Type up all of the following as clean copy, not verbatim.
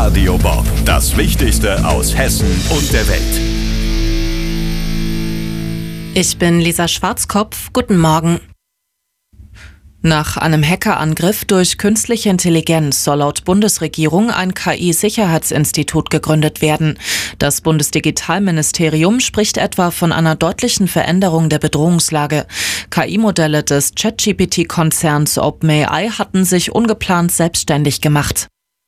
Radio Bob. Das Wichtigste aus Hessen und der Welt. Ich bin Lisa Schwarzkopf. Guten Morgen. Nach einem Hackerangriff durch künstliche Intelligenz soll laut Bundesregierung ein KI-Sicherheitsinstitut gegründet werden. Das Bundesdigitalministerium spricht etwa von einer deutlichen Veränderung der Bedrohungslage. KI-Modelle des ChatGPT-Konzerns OpenAI hatten sich ungeplant selbstständig gemacht.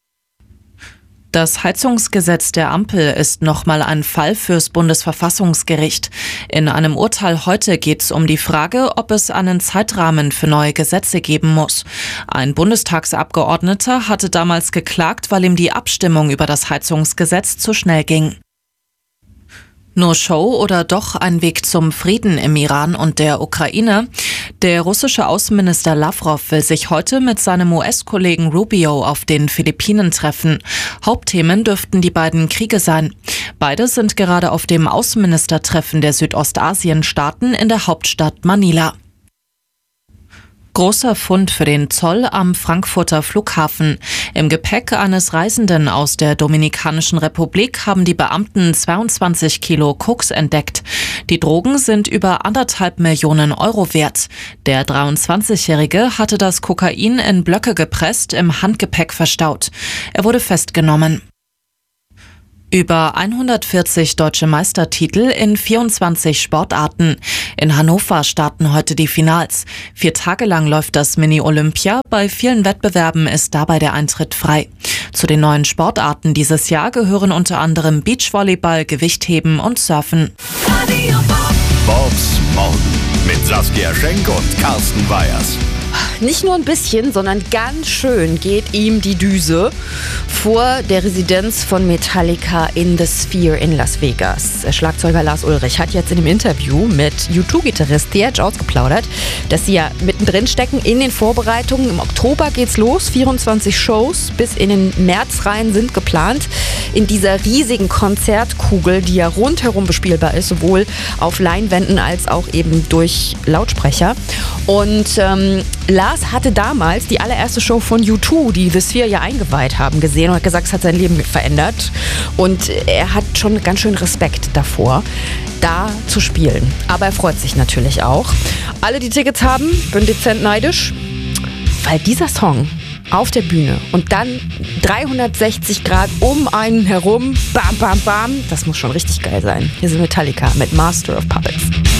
Das Heizungsgesetz der Ampel ist nochmal ein Fall fürs Bundesverfassungsgericht. In einem Urteil heute geht es um die Frage, ob es einen Zeitrahmen für neue Gesetze geben muss. Ein Bundestagsabgeordneter hatte damals geklagt, weil ihm die Abstimmung über das Heizungsgesetz zu schnell ging. Nur Show oder doch ein Weg zum Frieden im Iran und der Ukraine? Der russische Außenminister Lavrov will sich heute mit seinem US-Kollegen Rubio auf den Philippinen treffen. Hauptthemen dürften die beiden Kriege sein. Beide sind gerade auf dem Außenministertreffen der Südostasien-Staaten in der Hauptstadt Manila. Großer Fund für den Zoll am Frankfurter Flughafen. Im Gepäck eines Reisenden aus der Dominikanischen Republik haben die Beamten 22 Kilo Koks entdeckt. Die Drogen sind über 1,5 Millionen Euro wert. Der 23-Jährige hatte das Kokain in Blöcke gepresst, im Handgepäck verstaut. Er wurde festgenommen. Über 140 deutsche Meistertitel in 24 Sportarten. In Hannover starten heute die Finals. 4 Tage lang läuft das Mini-Olympia. Bei vielen Wettbewerben ist dabei der Eintritt frei. Zu den neuen Sportarten dieses Jahr gehören unter anderem Beachvolleyball, Gewichtheben und Surfen. Bobs Morgen mit Saskia Schenk und Carsten Weyers. Nicht nur ein bisschen, sondern ganz schön geht ihm die Düse vor der Residenz von Metallica in The Sphere in Las Vegas. Schlagzeuger Lars Ulrich hat jetzt in dem Interview mit U2-Gitarrist The Edge ausgeplaudert, dass sie ja mittendrin stecken in den Vorbereitungen. Im Oktober geht's los, 24 Shows bis in den März rein sind geplant. In dieser riesigen Konzertkugel, die ja rundherum bespielbar ist, sowohl auf Leinwänden als auch eben durch Lautsprecher. Und Lars hatte damals die allererste Show von U2, die The Sphere ja eingeweiht haben, gesehen und hat gesagt, es hat sein Leben verändert. Und er hat schon ganz schön Respekt davor, da zu spielen. Aber er freut sich natürlich auch. Alle, die Tickets haben, bin dezent neidisch, weil dieser Song auf der Bühne und dann 360 Grad um einen herum, bam, bam, bam, das muss schon richtig geil sein. Hier sind Metallica mit Master of Puppets.